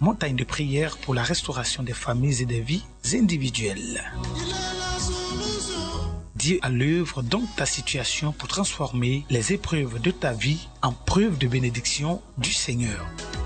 montagne de prière pour la restauration des familles et des vies individuelles. Dieu à l'œuvre dans ta situation pour transformer les épreuves de ta vie en preuves de bénédiction du Seigneur.